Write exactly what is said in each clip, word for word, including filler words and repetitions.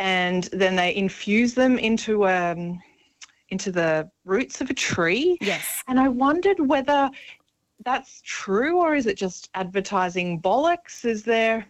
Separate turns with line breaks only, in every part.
and then they infuse them into um into the roots of a tree.
Yes.
And I wondered whether that's true, or is it just advertising bollocks? Is there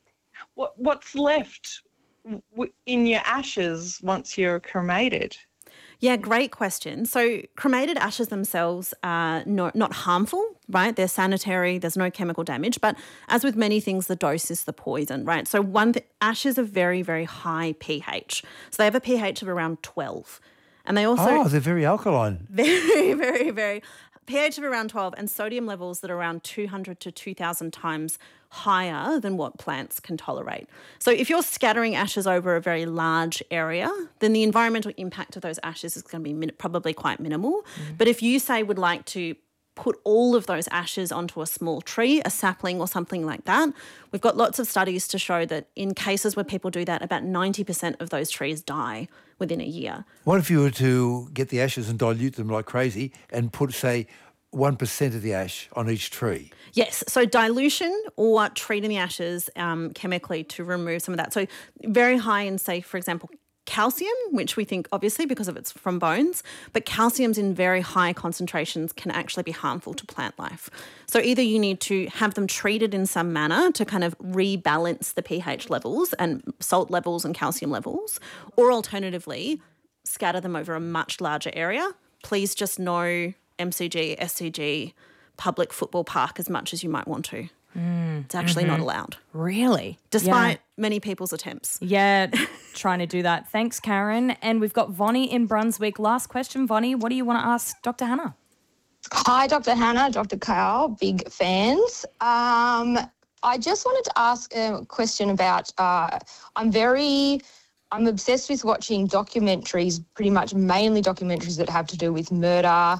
what what's left w- in your ashes once you're cremated?
Yeah, great question. So cremated ashes themselves are not, not harmful, right? They're sanitary, there's no chemical damage. But as with many things, the dose is the poison, right? So one th- ashes are very, very high pH. So they have a pH of around twelve. And they also...
Oh, they're very alkaline.
Very, very, very... pH of around twelve and sodium levels that are around two hundred to two thousand times higher than what plants can tolerate. So if you're scattering ashes over a very large area, then the environmental impact of those ashes is going to be min- probably quite minimal. Mm. But if you, say, would like to put all of those ashes onto a small tree, a sapling or something like that, we've got lots of studies to show that in cases where people do that, about ninety percent of those trees die within a year.
What if you were to get the ashes and dilute them like crazy and put, say, one percent of the ash on each tree?
Yes, so dilution or treating the ashes um, chemically to remove some of that. So very high in, say, for example, calcium, which we think obviously because of it's from bones, but calciums in very high concentrations can actually be harmful to plant life. So either you need to have them treated in some manner to kind of rebalance the pH levels and salt levels and calcium levels, or alternatively, scatter them over a much larger area. Please just know M C G, S C G, public football park as much as you might want to. Mm, it's actually mm-hmm. not allowed.
Really?
Despite yeah. many people's attempts.
Yeah, trying to do that. Thanks, Karen. And we've got Vonnie in Brunswick. Last question, Vonnie. What do you want to ask Doctor Hannah?
Hi, Doctor Hannah, Doctor Kyle, big fans. Um, I just wanted to ask a question about, uh, I'm very, I'm obsessed with watching documentaries, pretty much mainly documentaries that have to do with murder,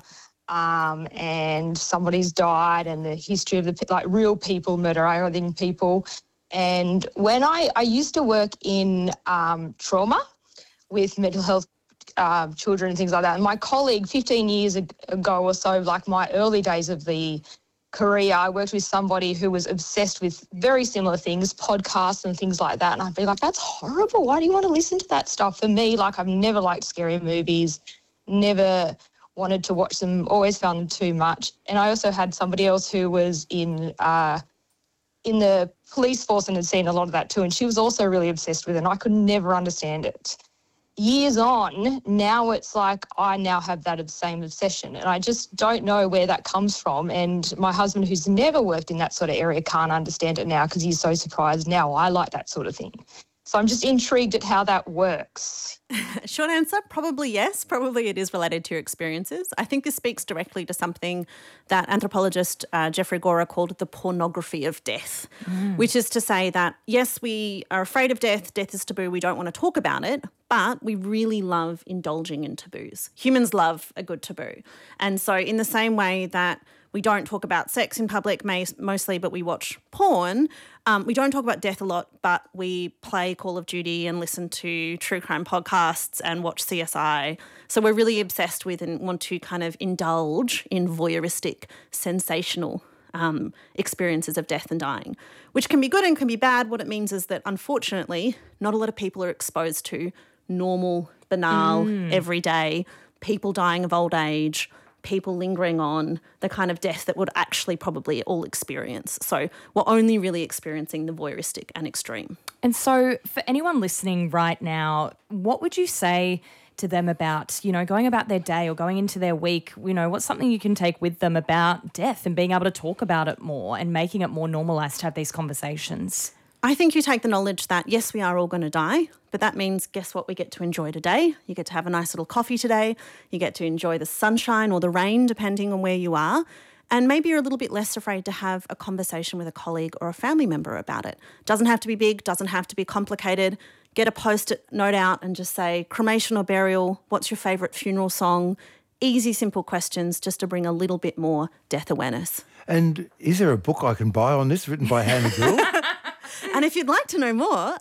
Um, and somebody's died and the history of the, like, real people murdering people. And when I, I used to work in um, trauma with mental health uh, children and things like that. And my colleague fifteen years ago or so, like my early days of the career, I worked with somebody who was obsessed with very similar things, podcasts and things like that. And I'd be like, that's horrible. Why do you want to listen to that stuff? For me, like, I've never liked scary movies, never wanted to watch them, always found them too much. And I also had somebody else who was in uh, in the police force and had seen a lot of that too, and she was also really obsessed with it, and I could never understand it. Years on, now it's like I now have that same obsession, and I just don't know where that comes from. And my husband, who's never worked in that sort of area, can't understand it now because he's so surprised now I like that sort of thing. So I'm just intrigued at how that works.
Short answer, probably yes. Probably it is related to your experiences. I think this speaks directly to something that anthropologist uh, Jeffrey Gora called the pornography of death, mm. which is to say that, yes, we are afraid of death. Death is taboo. We don't want to talk about it, but we really love indulging in taboos. Humans love a good taboo. And so in the same way that we don't talk about sex in public mostly, but we watch porn. Um, we don't talk about death a lot, but we play Call of Duty and listen to true crime podcasts and watch C S I. So we're really obsessed with and want to kind of indulge in voyeuristic, sensational um, experiences of death and dying, which can be good and can be bad. What it means is that, unfortunately, not a lot of people are exposed to normal, banal, mm. everyday people dying of old age, people lingering on, the kind of death that would actually probably all experience. So we're only really experiencing the voyeuristic and extreme.
And so for anyone listening right now, what would you say to them about, you know, going about their day or going into their week? You know, what's something you can take with them about death and being able to talk about it more and making it more normalised to have these conversations?
I think you take the knowledge that, yes, we are all going to die, but that means, guess what, we get to enjoy today. You get to have a nice little coffee today. You get to enjoy the sunshine or the rain, depending on where you are. And maybe you're a little bit less afraid to have a conversation with a colleague or a family member about it. Doesn't have to be big, doesn't have to be complicated. Get a Post-it note out and just say, cremation or burial, what's your favourite funeral song? Easy, simple questions just to bring a little bit more death awareness.
And is there a book I can buy on this written by Hannah Gould?
And if you'd like to know more,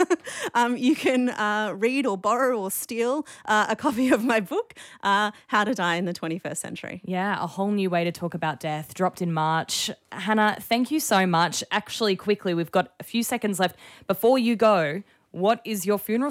um, you can uh, read or borrow or steal uh, a copy of my book, uh, How to Die in the twenty-first Century.
Yeah, a whole new way to talk about death, dropped in March. Hannah, thank you so much. Actually, quickly, we've got a few seconds left. Before you go, what is your funeral